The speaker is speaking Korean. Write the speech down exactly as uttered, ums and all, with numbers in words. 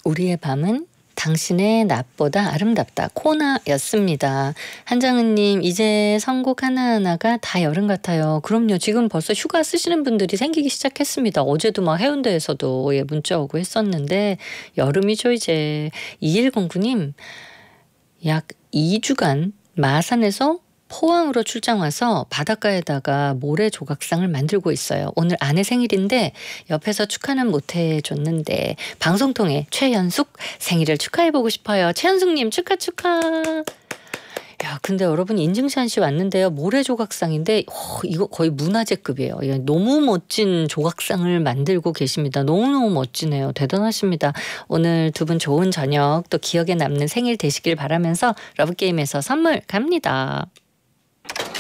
우리의 밤은 당신의 낮보다 아름답다. 코나였습니다. 한장은님, 이제 선곡 하나하나가 다 여름 같아요. 그럼요. 지금 벌써 휴가 쓰시는 분들이 생기기 시작했습니다. 어제도 막 해운대에서도 예, 문자 오고 했었는데 여름이죠 이제. 이일공구님, 약 이 주간 마산에서 포항으로 출장 와서 바닷가에다가 모래 조각상을 만들고 있어요. 오늘 아내 생일인데 옆에서 축하는 못 해줬는데 방송 통해 최연숙 생일을 축하해보고 싶어요. 최연숙님 축하 축하. 야, 근데 여러분 인증샷이 왔는데요. 모래 조각상인데 어, 이거 거의 문화재급이에요. 예, 너무 멋진 조각상을 만들고 계십니다. 너무너무 멋지네요. 대단하십니다. 오늘 두 분 좋은 저녁 또 기억에 남는 생일 되시길 바라면서 러브게임에서 선물 갑니다.